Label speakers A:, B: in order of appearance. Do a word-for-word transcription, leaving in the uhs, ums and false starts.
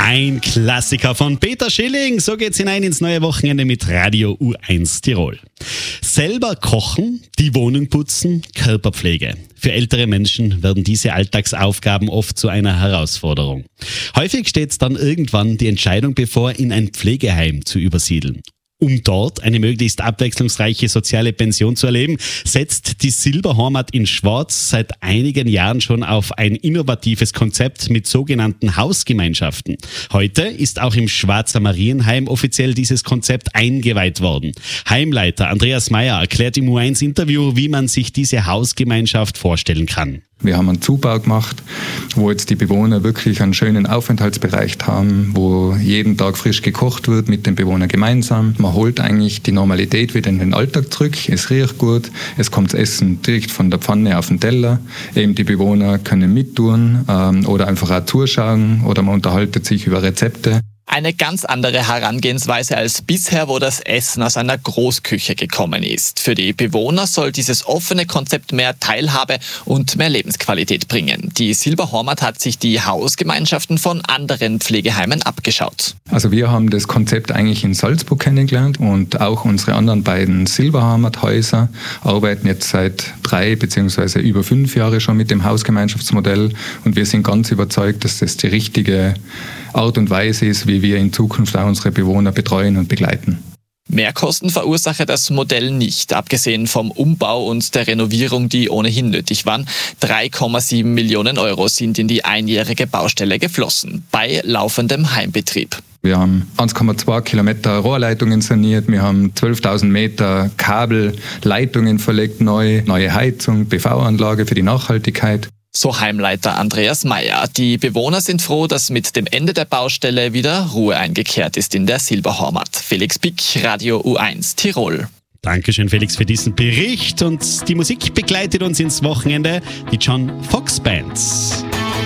A: Ein Klassiker von Peter Schilling. So geht's hinein ins neue Wochenende mit Radio U eins Tirol. Selber kochen, die Wohnung putzen, Körperpflege. Für ältere Menschen werden diese Alltagsaufgaben oft zu einer Herausforderung. Häufig steht dann irgendwann die Entscheidung bevor, in ein Pflegeheim zu übersiedeln. Um dort eine möglichst abwechslungsreiche soziale Pension zu erleben, setzt die Silberheimat in Schwarz seit einigen Jahren schon auf ein innovatives Konzept mit sogenannten Hausgemeinschaften. Heute ist auch im Schwarzer Marienheim offiziell dieses Konzept eingeweiht worden. Heimleiter Andreas Meyer erklärt im U eins Interview, wie man sich diese Hausgemeinschaft vorstellen kann.
B: Wir haben einen Zubau gemacht, wo jetzt die Bewohner wirklich einen schönen Aufenthaltsbereich haben, wo jeden Tag frisch gekocht wird mit den Bewohnern gemeinsam. Man holt eigentlich die Normalität wieder in den Alltag zurück. Es riecht gut, es kommt das Essen direkt von der Pfanne auf den Teller. Eben die Bewohner können mittun ähm, oder einfach auch zuschauen oder man unterhaltet sich über Rezepte.
C: Eine ganz andere Herangehensweise als bisher, wo das Essen aus einer Großküche gekommen ist. Für die Bewohner soll dieses offene Konzept mehr Teilhabe und mehr Lebensqualität bringen. Die Silberheimat hat sich die Hausgemeinschaften von anderen Pflegeheimen abgeschaut.
B: Also wir haben das Konzept eigentlich in Salzburg kennengelernt und auch unsere anderen beiden Silberheimat-Häuser arbeiten jetzt seit drei beziehungsweise über fünf Jahre schon mit dem Hausgemeinschaftsmodell und wir sind ganz überzeugt, dass das die richtige Art und Weise ist, wie wir in Zukunft auch unsere Bewohner betreuen und begleiten.
C: Mehrkosten verursache das Modell nicht, abgesehen vom Umbau und der Renovierung, die ohnehin nötig waren. drei Komma sieben Millionen Euro sind in die einjährige Baustelle geflossen, bei laufendem Heimbetrieb.
B: Wir haben eins Komma zwei Kilometer Rohrleitungen saniert, wir haben zwölftausend Meter Kabelleitungen verlegt, neu, neue Heizung, B V-Anlage für die Nachhaltigkeit.
C: So Heimleiter Andreas Meyer. Die Bewohner sind froh, dass mit dem Ende der Baustelle wieder Ruhe eingekehrt ist in der Silberheimat. Felix Pick, Radio U eins Tirol.
A: Dankeschön, Felix, für diesen Bericht. Und die Musik begleitet uns ins Wochenende, die John Fox Band.